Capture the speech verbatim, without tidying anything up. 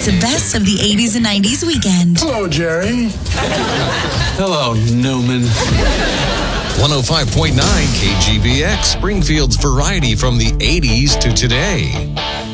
The best of the eighties and nineties weekend. Hello, Jerry. Hello, Newman. one oh five point nine K G B X, Springfield's variety from the eighties to today.